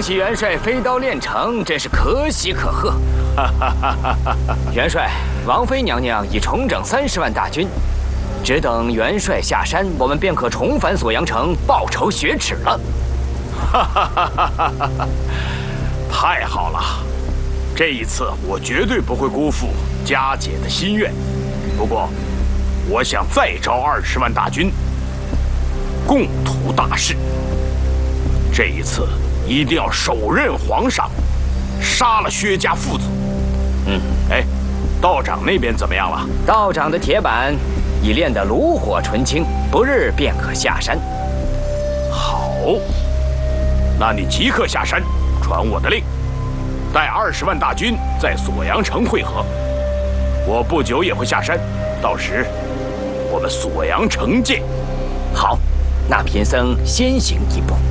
恭喜元帅飞刀练成，真是可喜可贺。元帅，王妃娘娘已重整30万大军，只等元帅下山，我们便可重返锁阳城，报仇雪耻了。 太好了！这一次我绝对不会辜负佳姐的心愿。不过，我想再招20万大军，共图大事。这一次一定要手刃皇上，杀了薛家父子。哎，道长那边怎么样了？ 道长的铁板已练得炉火纯青，不日便可下山。 好，那你即刻下山，传我的令，带20万大军在锁阳城会合。我不久也会下山，到时我们锁阳城见。 好，那贫僧先行一步。